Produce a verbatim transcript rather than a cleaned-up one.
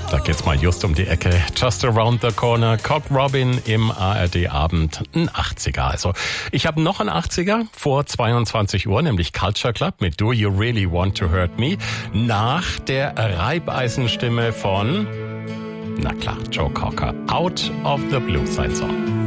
Da geht's mal just um die Ecke. Just around the corner. Cock Robin im A R D-Abend. Ein achtziger. Also, ich habe noch einen achtziger vor zweiundzwanzig Uhr, nämlich Culture Club mit Do You Really Want to Hurt Me? Nach der Reibeisenstimme von, na klar, Joe Cocker. Out of the Blue, sein Song.